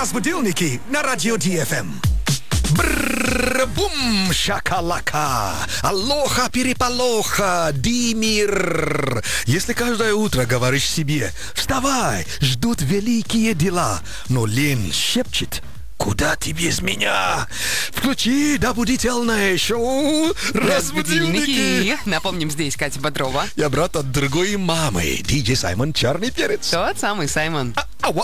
Разбудилники на радио DFM. Бррр-бум, шакалака. Алоха, переполоха, Димир. Если каждое утро говоришь себе: вставай, ждут великие дела, но лень шепчет: куда ты без меня? Включи добудительное шоу «Разбудилники». Напомним, здесь Катя Бодрова. Я брат от другой мамы, диджей Саймон Черный Перец. Тот самый Саймон.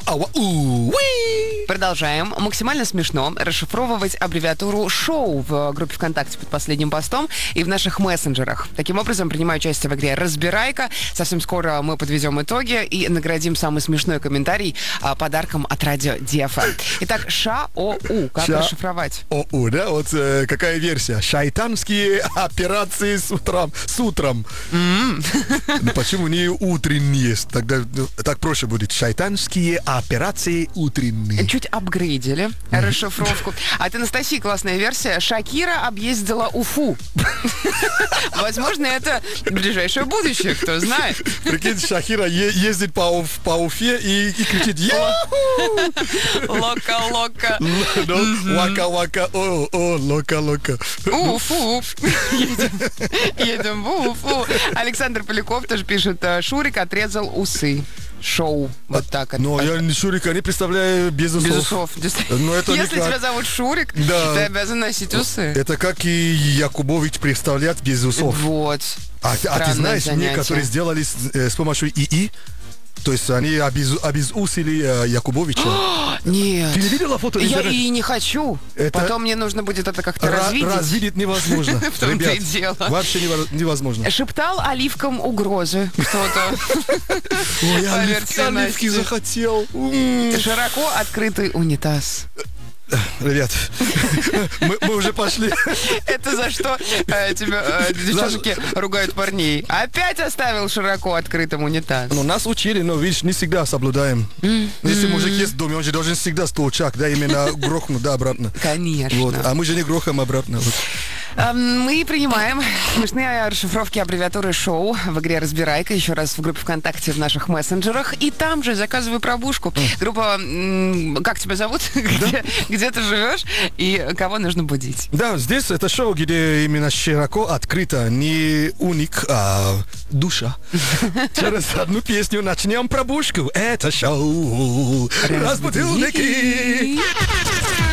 Продолжаем. Максимально смешно расшифровывать аббревиатуру «шоу» в группе ВКонтакте под последним постом и в наших мессенджерах. Таким образом, принимаю участие в игре «Разбирайка». Совсем скоро мы подведем итоги и наградим самый смешной комментарий подарком от радио DFM. Итак, ШАОУ. Как расшифровать? ОУ, да? Вот какая версия? Шайтанские операции с утром. Ну, почему не утренние? Тогда так проще будет. Шайтанские операции утренние. Чуть апгрейдили расшифровку. А от Анастасии классная версия. Шакира объездила Уфу. Возможно, это ближайшее будущее, кто знает. Прикинь, Шакира ездит по Уфе и кричит: «Яху!» Лока-лока. Вака-вака, о, лока-лока. Уфу. Едем в Уфу. Александр Поляков тоже пишет: Шурик отрезал усы. Шоу. Вот так. Но я Шурика не представляю без усов. Без усов. Если тебя зовут Шурик, ты обязан носить усы. Это как и Якубович представлять без усов. Вот. А ты знаешь, некоторые сделали с помощью ИИ? То есть они обезусили Якубовича. Нет. Ты не видела фото? Я и не хочу. Потом мне нужно будет это как-то развидеть. Развидеть невозможно. В том-то и дело. Вообще невозможно. Шептал оливкам угрозы кто-то. Ой, оливки захотел. Широко открытый унитаз. Ребят, мы уже пошли. Это за что тебя девчонки ругают парней? Опять оставил широко открытым унитаз. Ну, нас учили, но, видишь, не всегда соблюдаем. Если мужик есть в доме, он же должен всегда столчак, да, именно грохнуть, да, обратно. Конечно. Вот. А мы же не грохаем обратно. Вот. Мы принимаем смешные расшифровки аббревиатуры «шоу» в игре «Разбирайка». Еще раз в группе ВКонтакте, в наших мессенджерах. И там же заказывай пробушку. Группа «Как тебя зовут?» Где ты живешь и кого нужно будить. Да, здесь это шоу, где именно широко открыто, не уник, а душа. Через одну песню начнем пробушку. Это шоу «Разбудилники».